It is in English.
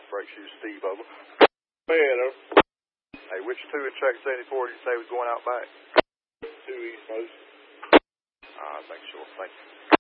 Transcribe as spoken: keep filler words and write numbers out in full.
Brake shoes, Steve, over. Man, Hey, which two in track seventy-four did you say was going out back? two East Coast. Uh, make sure. Thank you.